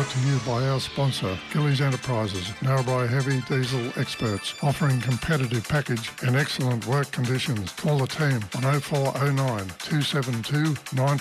brought to you by our sponsor, Gillies Enterprises, Narrabri heavy diesel experts, offering competitive package and excellent work conditions. Call the team on 0409 272 9